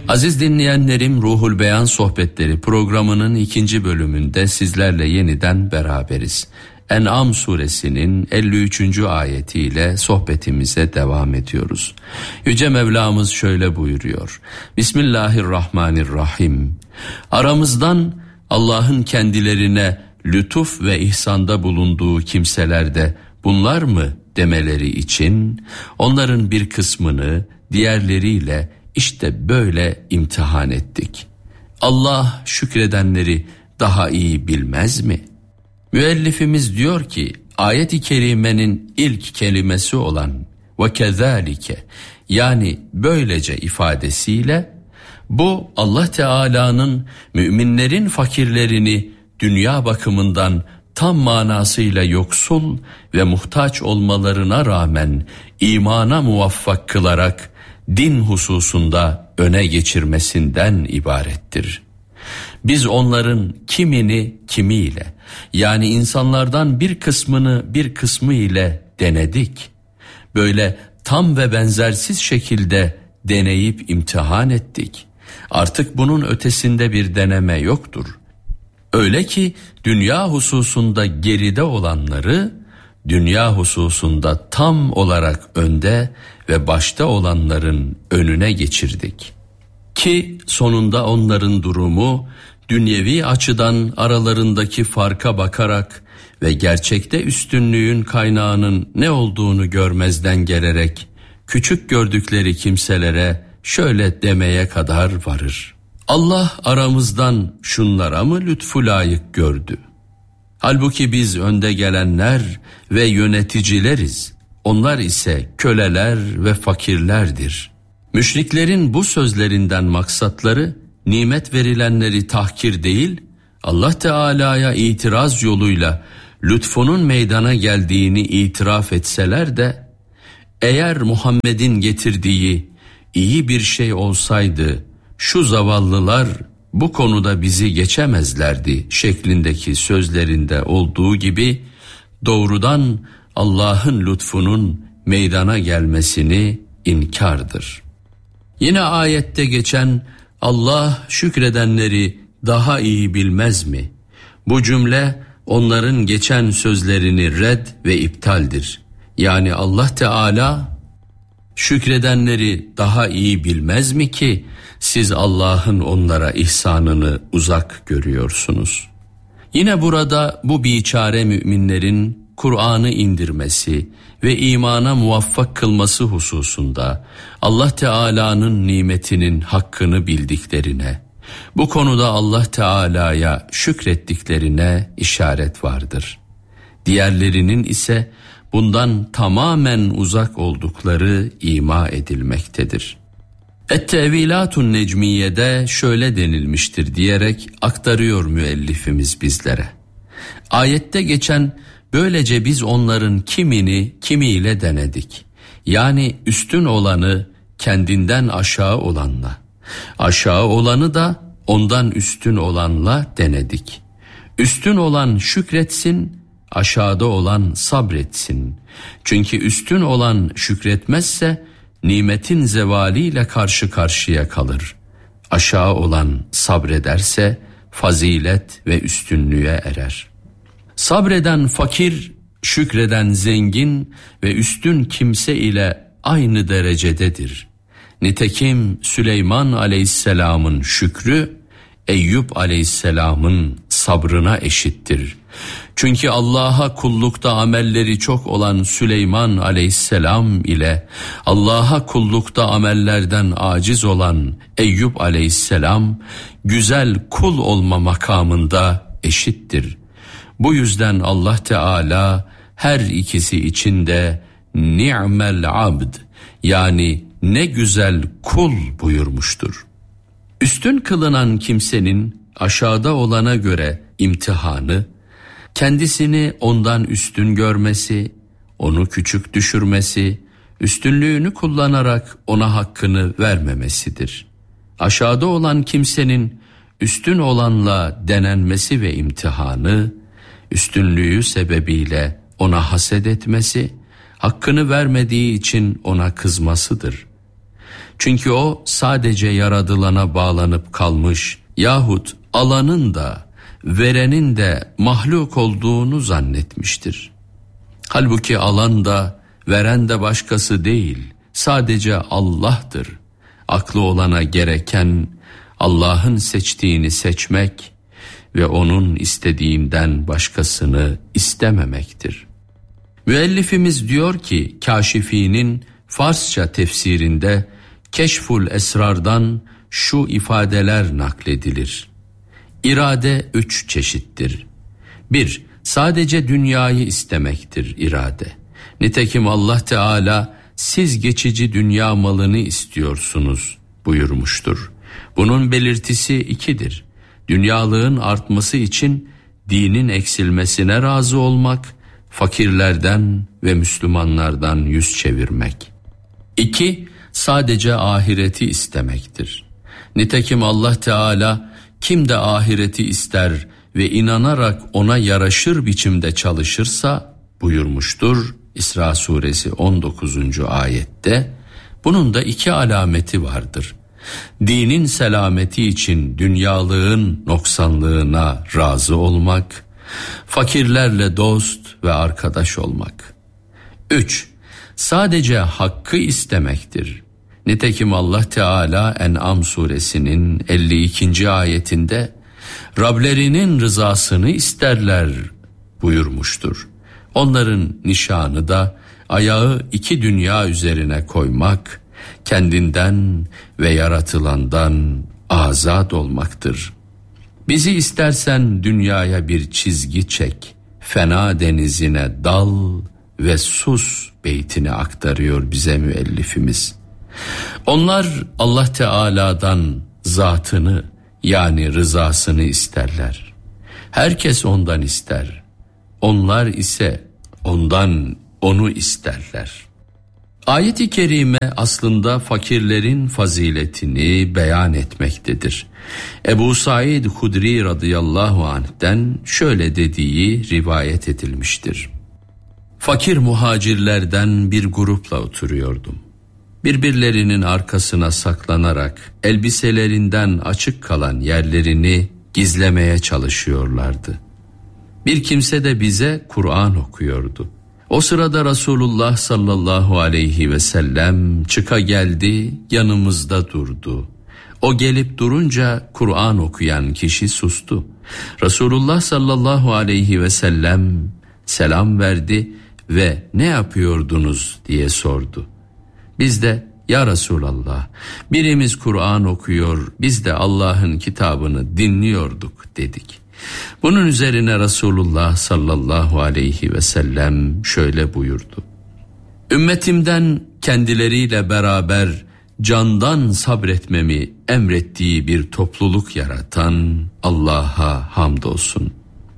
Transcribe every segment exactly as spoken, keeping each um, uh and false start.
Aziz dinleyenlerim, Ruhul Beyan Sohbetleri programının ikinci bölümünde sizlerle yeniden beraberiz. En'am suresinin elli üçüncü ayetiyle sohbetimize devam ediyoruz. Yüce Mevlamız şöyle buyuruyor. Bismillahirrahmanirrahim. Aramızdan Allah'ın kendilerine lütuf ve ihsanda bulunduğu kimseler de bunlar mı demeleri için onların bir kısmını diğerleriyle işte böyle imtihan ettik. Allah şükredenleri daha iyi bilmez mi? Müellifimiz diyor ki ayet-i kerimenin ilk kelimesi olan ve kezalike, yani böylece ifadesiyle bu Allah Teala'nın müminlerin fakirlerini dünya bakımından tam manasıyla yoksul ve muhtaç olmalarına rağmen imana muvaffak kılarak din hususunda öne geçirmesinden ibarettir. Biz onların kimini kimiyle, yani insanlardan bir kısmını bir kısmı ile denedik. Böyle tam ve benzersiz şekilde deneyip imtihan ettik. Artık bunun ötesinde bir deneme yoktur. Öyle ki dünya hususunda geride olanları, dünya hususunda tam olarak önde ve başta olanların önüne geçirdik. Ki sonunda onların durumu dünyevi açıdan aralarındaki farka bakarak ve gerçekte üstünlüğün kaynağının ne olduğunu görmezden gelerek küçük gördükleri kimselere şöyle demeye kadar varır. Allah aramızdan şunlara mı lütfu layık gördü? Halbuki biz önde gelenler ve yöneticileriz. Onlar ise köleler ve fakirlerdir. Müşriklerin bu sözlerinden maksatları nimet verilenleri tahkir değil, Allah Teala'ya itiraz yoluyla lütfunun meydana geldiğini itiraf etseler de, eğer Muhammed'in getirdiği iyi bir şey olsaydı şu zavallılar bu konuda bizi geçemezlerdi şeklindeki sözlerinde olduğu gibi doğrudan Allah'ın lütfunun meydana gelmesini inkardır. Yine ayette geçen Allah şükredenleri daha iyi bilmez mi? Bu cümle onların geçen sözlerini red ve iptaldir. Yani Allah Teala şükredenleri daha iyi bilmez mi ki siz Allah'ın onlara ihsanını uzak görüyorsunuz? Yine burada bu biçare müminlerin Kur'an'ı indirmesi ve imana muvaffak kılması hususunda Allah Teala'nın nimetinin hakkını bildiklerine, bu konuda Allah Teala'ya şükrettiklerine işaret vardır. Diğerlerinin ise bundan tamamen uzak oldukları ima edilmektedir. Et-Tevilatun Necmiye'de şöyle denilmiştir diyerek aktarıyor müellifimiz bizlere. Ayette geçen böylece biz onların kimini kimiyle denedik. Yani üstün olanı kendinden aşağı olanla, aşağı olanı da ondan üstün olanla denedik. Üstün olan şükretsin, aşağıda olan sabretsin. Çünkü üstün olan şükretmezse nimetin zevaliyle karşı karşıya kalır. Aşağı olan sabrederse fazilet ve üstünlüğe erer. Sabreden fakir, şükreden zengin ve üstün kimse ile aynı derecededir. Nitekim Süleyman aleyhisselamın şükrü, Eyüp aleyhisselamın sabrına eşittir. Çünkü Allah'a kullukta amelleri çok olan Süleyman aleyhisselam ile Allah'a kullukta amellerden aciz olan Eyüp aleyhisselam güzel kul olma makamında eşittir. Bu yüzden Allah Teala her ikisi için de ni'mel abd, yani ne güzel kul buyurmuştur. Üstün kılınan kimsenin aşağıda olana göre imtihanı, kendisini ondan üstün görmesi, onu küçük düşürmesi, üstünlüğünü kullanarak ona hakkını vermemesidir. Aşağıda olan kimsenin üstün olanla denenmesi ve imtihanı, üstünlüğü sebebiyle ona haset etmesi, hakkını vermediği için ona kızmasıdır. Çünkü o sadece yaratılana bağlanıp kalmış yahut alanın da verenin de mahluk olduğunu zannetmiştir. Halbuki alan da veren de başkası değil, sadece Allah'tır. Aklı olana gereken Allah'ın seçtiğini seçmek ve onun istediğinden başkasını istememektir. Müellifimiz diyor ki Kâşifi'nin Farsça tefsirinde Keşful Esrar'dan şu ifadeler nakledilir. İrade üç çeşittir. Bir, sadece dünyayı istemektir irade. Nitekim Allah Teala siz geçici dünya malını istiyorsunuz buyurmuştur. Bunun belirtisi ikidir. Dünyalığın artması için dinin eksilmesine razı olmak, fakirlerden ve Müslümanlardan yüz çevirmek. İki, sadece ahireti istemektir. Nitekim Allah Teala kim de ahireti ister ve inanarak ona yaraşır biçimde çalışırsa buyurmuştur İsra suresi on dokuzuncu ayette. Bunun da iki alameti vardır. Dinin selameti için dünyalığın noksanlığına razı olmak, fakirlerle dost ve arkadaş olmak. Üç, sadece hakkı istemektir. Nitekim Allah Teala En'am suresinin elli ikinci ayetinde Rablerinin rızasını isterler buyurmuştur. Onların nişanı da ayağı iki dünya üzerine koymak, kendinden ve yaratılandan azat olmaktır. Bizi istersen dünyaya bir çizgi çek, fena denizine dal ve sus beytini aktarıyor bize müellifimiz. Onlar Allah Teala'dan zatını yani rızasını isterler. Herkes ondan ister. Onlar ise ondan onu isterler. Ayet-i kerime aslında fakirlerin faziletini beyan etmektedir. Ebu Said Hudri radıyallahu anh'ten şöyle dediği rivayet edilmiştir. Fakir muhacirlerden bir grupla oturuyordum. Birbirlerinin arkasına saklanarak elbiselerinden açık kalan yerlerini gizlemeye çalışıyorlardı. Bir kimse de bize Kur'an okuyordu. O sırada Resulullah sallallahu aleyhi ve sellem çıka geldi, yanımızda durdu. O gelip durunca Kur'an okuyan kişi sustu. Resulullah sallallahu aleyhi ve sellem selam verdi ve ne yapıyordunuz diye sordu. Biz de ya Resulallah, birimiz Kur'an okuyor, biz de Allah'ın kitabını dinliyorduk dedik. Bunun üzerine Resulullah sallallahu aleyhi ve sellem şöyle buyurdu. Ümmetimden kendileriyle beraber candan sabretmemi emrettiği bir topluluk yaratan Allah'a hamdolsun.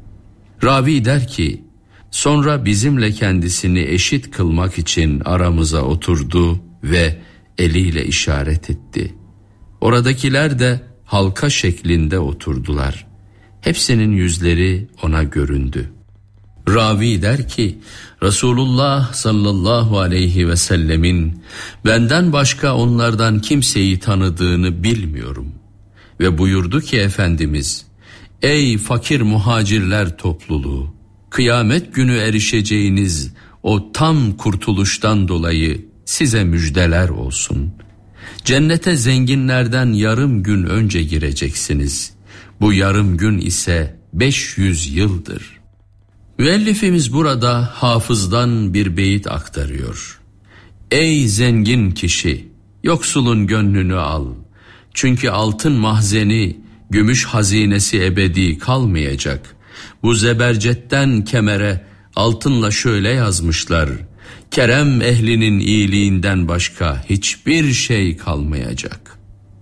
Ravi der ki, sonra bizimle kendisini eşit kılmak için aramıza oturdu ve eliyle işaret etti. Oradakiler de halka şeklinde oturdular. Hepsinin yüzleri ona göründü. Ravi der ki, Resulullah sallallahu aleyhi ve sellemin benden başka onlardan kimseyi tanıdığını bilmiyorum. Ve buyurdu ki Efendimiz, ey fakir muhacirler topluluğu, kıyamet günü erişeceğiniz o tam kurtuluştan dolayı size müjdeler olsun. Cennete zenginlerden yarım gün önce gireceksiniz. Bu yarım gün ise beş yüz yıldır. Müellifimiz burada hafızdan bir beyit aktarıyor. Ey zengin kişi, yoksulun gönlünü al. Çünkü altın mahzeni, gümüş hazinesi ebedi kalmayacak. Bu zebercetten kemere altınla şöyle yazmışlar. Kerem ehlinin iyiliğinden başka hiçbir şey kalmayacak.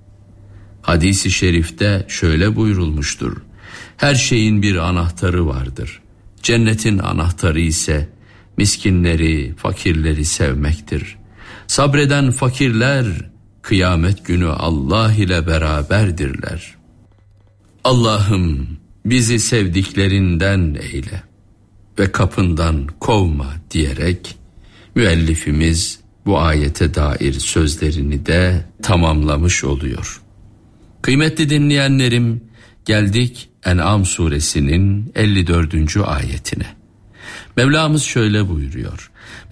Hadis-i şerifte şöyle buyurulmuştur. Her şeyin bir anahtarı vardır. Cennetin anahtarı ise miskinleri, fakirleri sevmektir. Sabreden fakirler kıyamet günü Allah ile beraberdirler. Allah'ım bizi sevdiklerinden eyle ve kapından kovma diyerek müellifimiz bu ayete dair sözlerini de tamamlamış oluyor. Kıymetli dinleyenlerim, geldik En'am suresinin elli dördüncü ayetine. Mevlamız şöyle buyuruyor.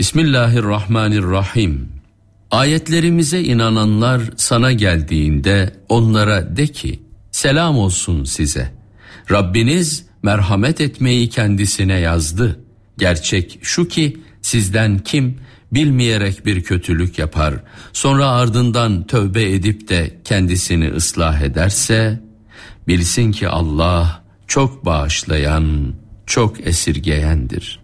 Bismillahirrahmanirrahim. Ayetlerimize inananlar sana geldiğinde onlara de ki, selam olsun size. Rabbiniz merhamet etmeyi kendisine yazdı. Gerçek şu ki sizden kim bilmeyerek bir kötülük yapar, sonra ardından tövbe edip de kendisini ıslah ederse, bilsin ki Allah çok bağışlayan, çok esirgeyendir.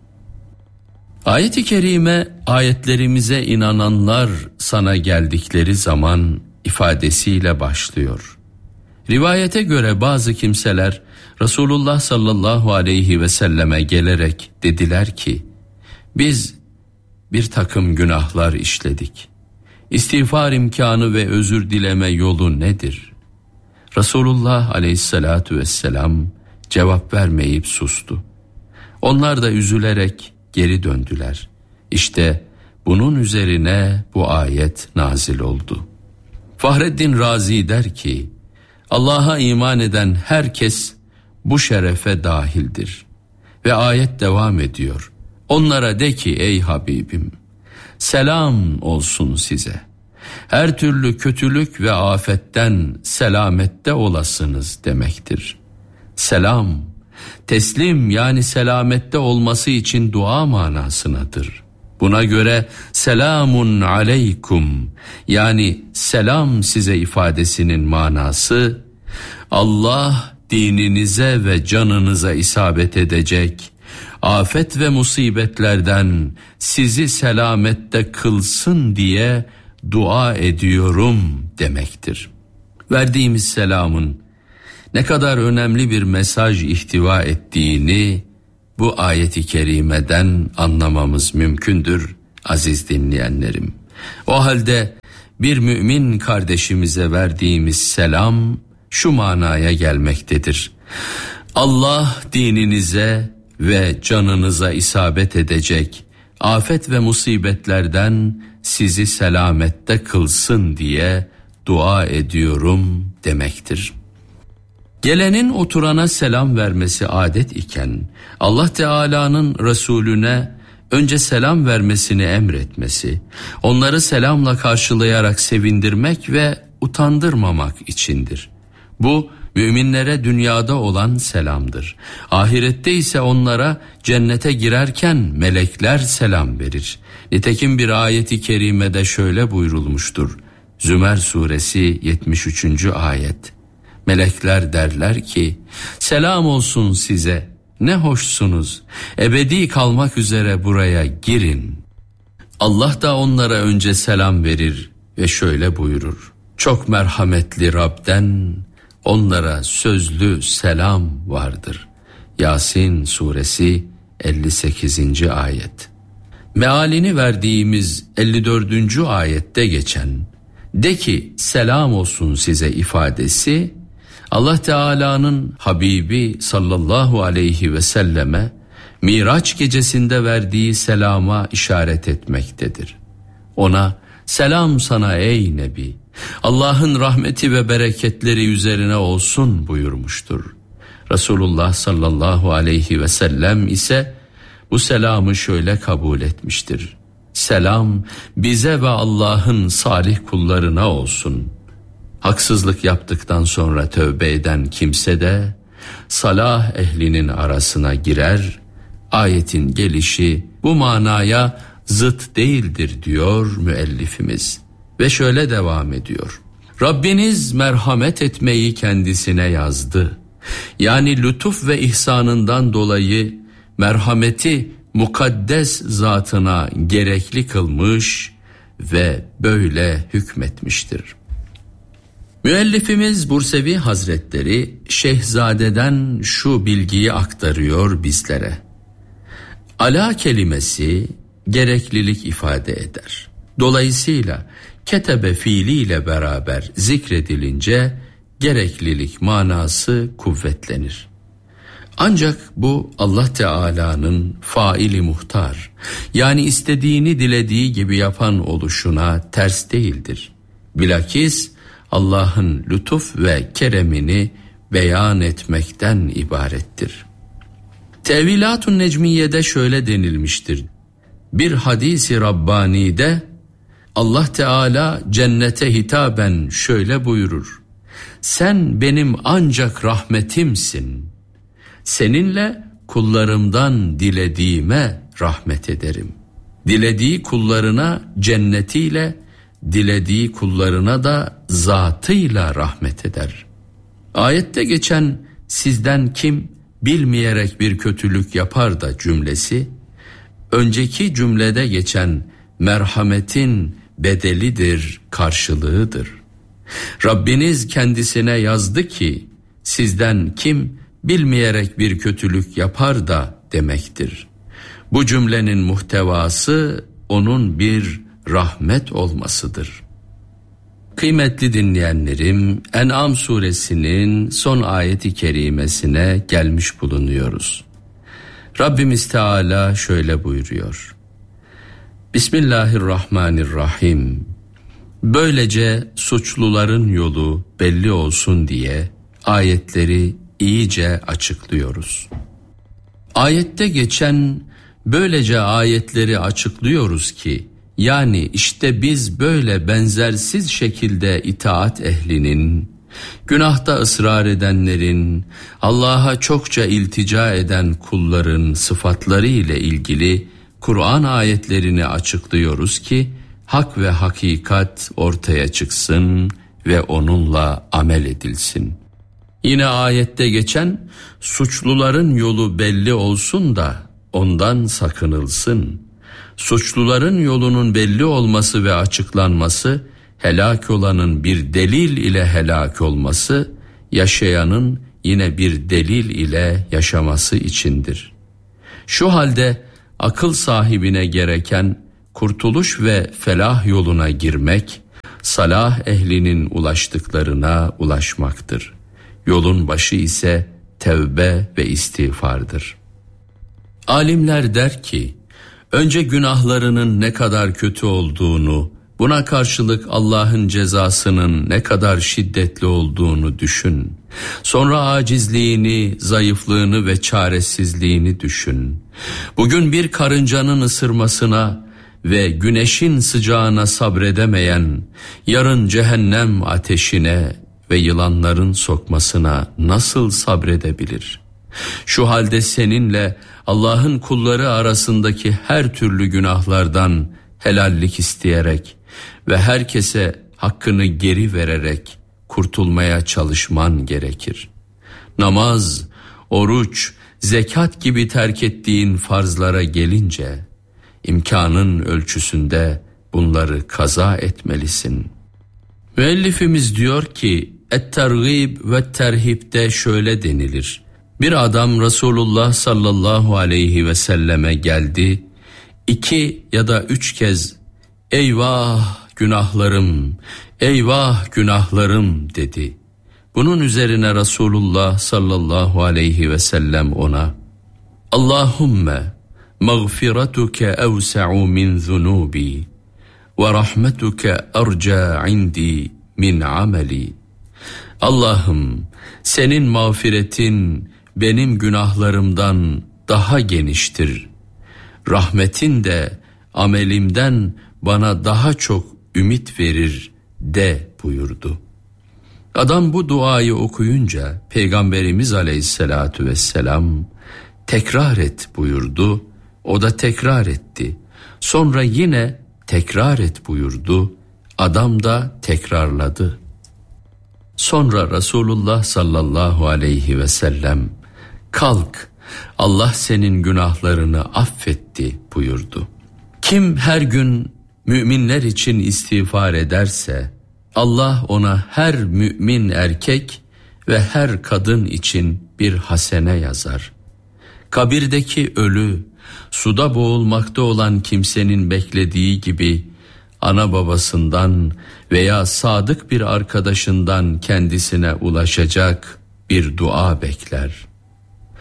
Ayet-i kerime, ayetlerimize inananlar sana geldikleri zaman ifadesiyle başlıyor. Rivayete göre bazı kimseler Resulullah sallallahu aleyhi ve selleme gelerek dediler ki, biz bir takım günahlar işledik. İstiğfar imkanı ve özür dileme yolu nedir? Resulullah aleyhissalatu vesselam cevap vermeyip sustu. Onlar da üzülerek geri döndüler. İşte bunun üzerine bu ayet nazil oldu. Fahreddin Razi der ki, Allah'a iman eden herkes bu şerefe dahildir. Ve ayet devam ediyor. Onlara de ki ey Habibim, selam olsun size. Her türlü kötülük ve afetten selamette olasınız demektir. Selam, teslim yani selamette olması için dua manasınadır. Buna göre selamun aleykum yani selam size ifadesinin manası, Allah dininize ve canınıza isabet edecek afet ve musibetlerden sizi selamette kılsın diye dua ediyorum demektir. Verdiğimiz selamın ne kadar önemli bir mesaj ihtiva ettiğini bu ayet-i kerimeden anlamamız mümkündür aziz dinleyenlerim. O halde bir mümin kardeşimize verdiğimiz selam şu manaya gelmektedir. Allah dininize ve canınıza isabet edecek afet ve musibetlerden sizi selamette kılsın diye dua ediyorum demektir. Gelenin oturana selam vermesi adet iken Allah Teala'nın Resulüne önce selam vermesini emretmesi, onları selamla karşılayarak sevindirmek ve utandırmamak içindir. Bu müminlere dünyada olan selamdır. Ahirette ise onlara cennete girerken melekler selam verir. Nitekim bir ayeti kerimede şöyle buyurulmuştur. Zümer suresi yetmiş üçüncü ayet. Melekler derler ki, selam olsun size, ne hoşsunuz, ebedi kalmak üzere buraya girin. Allah da onlara önce selam verir ve şöyle buyurur. Çok merhametli Rab'den onlara sözlü selam vardır. Yasin suresi elli sekizinci ayet. Mealini verdiğimiz elli dördüncü ayette geçen de ki selam olsun size ifadesi Allah Teala'nın Habibi sallallahu aleyhi ve selleme Miraç gecesinde verdiği selama işaret etmektedir. Ona selam sana ey Nebi, Allah'ın rahmeti ve bereketleri üzerine olsun buyurmuştur. Resulullah sallallahu aleyhi ve sellem ise bu selamı şöyle kabul etmiştir. Selam bize ve Allah'ın salih kullarına olsun. Haksızlık yaptıktan sonra tövbe eden kimse de salah ehlinin arasına girer. Ayetin gelişi bu manaya zıt değildir diyor müellifimiz. Ve şöyle devam ediyor. Rabbiniz merhamet etmeyi kendisine yazdı. Yani lütuf ve ihsanından dolayı merhameti mukaddes zatına gerekli kılmış ve böyle hükmetmiştir. Müellifimiz Bursevi Hazretleri Şehzade'den şu bilgiyi aktarıyor bizlere. Ala kelimesi gereklilik ifade eder. Dolayısıyla ketebe fiiliyle beraber zikredilince gereklilik manası kuvvetlenir. Ancak bu Allah Teala'nın faili muhtar, yani istediğini dilediği gibi yapan oluşuna ters değildir. Bilakis Allah'ın lütuf ve keremini beyan etmekten ibarettir. Tevilat-ı Necmiye'de şöyle denilmiştir. Bir hadisi Rabbani'de Allah Teala cennete hitaben şöyle buyurur: sen benim ancak rahmetimsin. Seninle kullarımdan dilediğime rahmet ederim. Dilediği kullarına cennetiyle, dilediği kullarına da zatıyla rahmet eder. Ayette geçen sizden kim bilmeyerek bir kötülük yapar da cümlesi, önceki cümlede geçen merhametin bedelidir, karşılığıdır. Rabbiniz kendisine yazdı ki sizden kim bilmeyerek bir kötülük yapar da demektir. Bu cümlenin muhtevası onun bir rahmet olmasıdır. Kıymetli dinleyenlerim, En'am suresinin son ayeti kerimesine gelmiş bulunuyoruz. Rabbimiz Teala şöyle buyuruyor: Bismillahirrahmanirrahim. Böylece suçluların yolu belli olsun diye ayetleri iyice açıklıyoruz. Ayette geçen böylece ayetleri açıklıyoruz ki, yani işte biz böyle benzersiz şekilde itaat ehlinin, günahta ısrar edenlerin, Allah'a çokça iltica eden kulların sıfatları ile ilgili Kur'an ayetlerini açıklıyoruz ki hak ve hakikat ortaya çıksın ve onunla amel edilsin. Yine ayette geçen suçluların yolu belli olsun da ondan sakınılsın. Suçluların yolunun belli olması ve açıklanması, helak olanın bir delil ile helak olması, yaşayanın yine bir delil ile yaşaması içindir. Şu halde akıl sahibine gereken kurtuluş ve felah yoluna girmek, salah ehlinin ulaştıklarına ulaşmaktır. Yolun başı ise tevbe ve istiğfardır. Alimler der ki, önce günahlarının ne kadar kötü olduğunu, buna karşılık Allah'ın cezasının ne kadar şiddetli olduğunu düşün. Sonra acizliğini, zayıflığını ve çaresizliğini düşün. Bugün bir karıncanın ısırmasına ve güneşin sıcağına sabredemeyen, yarın cehennem ateşine ve yılanların sokmasına nasıl sabredebilir? Şu halde seninle Allah'ın kulları arasındaki her türlü günahlardan helallik isteyerek ve herkese hakkını geri vererek kurtulmaya çalışman gerekir. Namaz, oruç, zekat gibi terk ettiğin farzlara gelince, imkanın ölçüsünde bunları kaza etmelisin. Müellifimiz diyor ki, Et-Tergib ve Terhib'de şöyle denilir: bir adam Resulullah sallallahu aleyhi ve selleme geldi, iki ya da üç kez eyvah günahlarım, eyvah günahlarım dedi. Bunun üzerine Resulullah sallallahu aleyhi ve sellem ona, Allahümme mağfiratuke evse'u min zunubi ve rahmetuke erca indi min ameli. Allah'ım, senin mağfiretin benim günahlarımdan daha geniştir. Rahmetin de amelimden bana daha çok ümit verir de buyurdu. Adam bu duayı okuyunca Peygamberimiz aleyhissalatu vesselam tekrar et buyurdu. O da tekrar etti. Sonra yine tekrar et buyurdu. Adam da tekrarladı. Sonra Resulullah sallallahu aleyhi ve sellem kalk, Allah senin günahlarını affetti buyurdu. Kim her gün müminler için istiğfar ederse Allah ona her mümin erkek ve her kadın için bir hasene yazar. Kabirdeki ölü, suda boğulmakta olan kimsenin beklediği gibi ana babasından veya sadık bir arkadaşından kendisine ulaşacak bir dua bekler.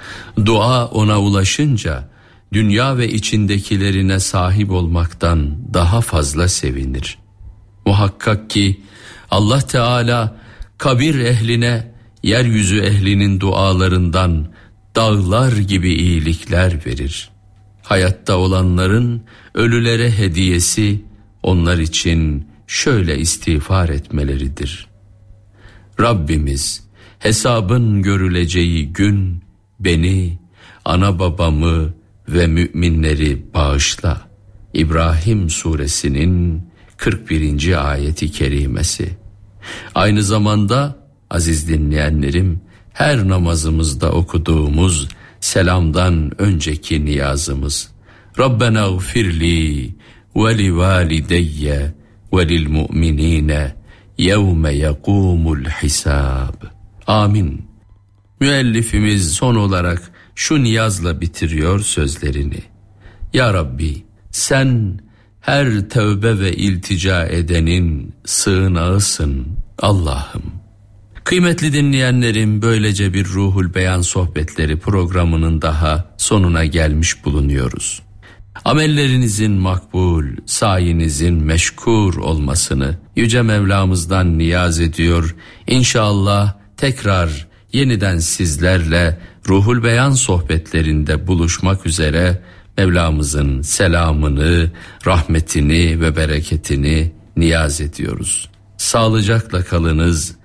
Dua ona ulaşınca dünya ve içindekilerine sahip olmaktan daha fazla sevinir. Muhakkak ki Allah Teala kabir ehline yeryüzü ehlinin dualarından dağlar gibi iyilikler verir. Hayatta olanların ölülere hediyesi onlar için şöyle istiğfar etmeleridir. Rabbimiz, hesabın görüleceği gün beni, ana babamı ve müminleri bağışla. İbrahim suresinin kırk birinci ayeti kerimesi. Aynı zamanda aziz dinleyenlerim, her namazımızda okuduğumuz selamdan önceki niyazımız. Rabbena gfirli ve li valideyye ve lil mu'minine yevme yekumul hisab. Amin. Müellifimiz son olarak şu niyazla bitiriyor sözlerini. Ya Rabbi, sen her tövbe ve iltica edenin sığınağısın Allah'ım. Kıymetli dinleyenlerim, böylece bir Ruhul Beyan sohbetleri programının daha sonuna gelmiş bulunuyoruz. Amellerinizin makbul, sayinizin meşkur olmasını Yüce Mevlamızdan niyaz ediyor. İnşallah tekrar yeniden sizlerle Ruhul Beyan sohbetlerinde buluşmak üzere Mevlamızın selamını, rahmetini ve bereketini niyaz ediyoruz. Sağlıcakla kalınız,